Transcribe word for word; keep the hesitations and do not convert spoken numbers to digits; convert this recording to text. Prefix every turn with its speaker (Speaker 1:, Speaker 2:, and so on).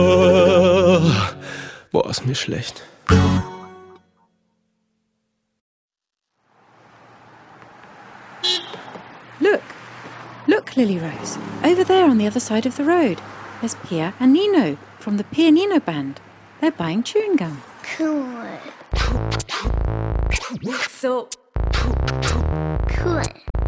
Speaker 1: Oh, boah, ist mir schlecht.
Speaker 2: Look. Look, Lily Rose. Over there on the other side of the road. There's Pia and Nino from the Pia Nino band. They're buying chewing gum.
Speaker 3: Cool.
Speaker 2: So
Speaker 3: Cool.